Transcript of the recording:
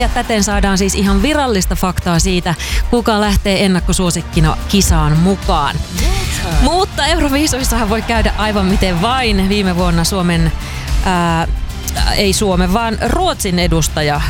Ja täten saadaan siis ihan virallista faktaa siitä, kuka lähtee ennakkosuosikkina kisaan mukaan. Mutta Euroviisuissahan voi käydä aivan miten vain. Viime vuonna ei Suomen, vaan Ruotsin edustaja